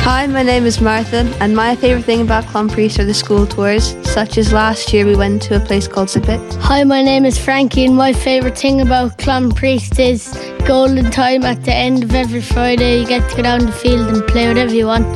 Hi, my name is Martha, and my favourite thing about Clonpriest are the school tours, such as last year we went to a place called Zippet. Hi, my name is Frankie, and my favourite thing about Clonpriest is golden time at the end of every Friday. You get to go down the field and play whatever you want.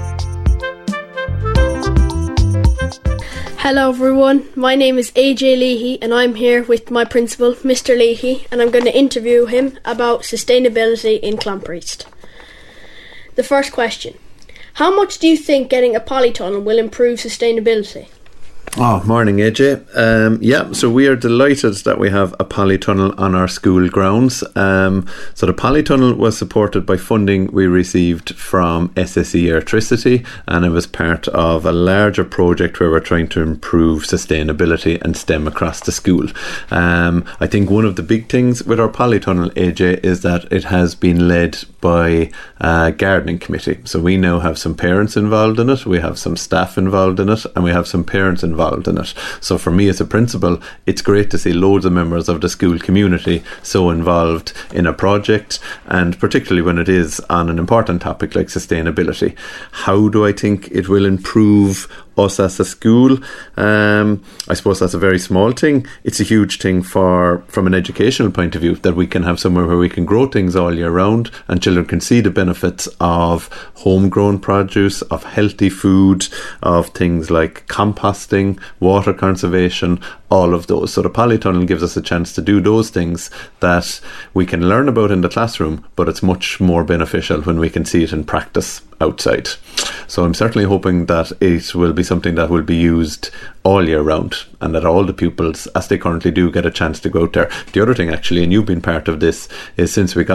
Hello everyone, my name is AJ Leahy and I'm here with my principal, Mr. Leahy, and I'm going to interview him about sustainability in Clonpriest. The first question: how much do you think getting a polytunnel will improve sustainability? Morning AJ. So we are delighted that we have a polytunnel on our school grounds. So the polytunnel was supported by funding we received from SSE Electricity, and it was part of a larger project where we're trying to improve sustainability and STEM across the school. I think one of the big things with our polytunnel, AJ, is that it has been led by a gardening committee. So we now have some parents involved in it, we have some staff involved in it, and we have some parents involved in it. So for me as a principal, it's great to see loads of members of the school community so involved in a project, and particularly when it is on an important topic like sustainability. How do I think it will improve us as a school? I suppose that's a very small thing. It's a huge thing from an educational point of view, that we can have somewhere where we can grow things all year round and children can see the benefits of homegrown produce, of healthy food, of things like composting, water conservation, all of those. So the polytunnel gives us a chance to do those things that we can learn about in the classroom, but it's much more beneficial when we can see it in practice outside. So I'm certainly hoping that it will be something that will be used all year round, and that all the pupils, as they currently do, get a chance to go out there. The other thing actually, and you've been part of this, is since we got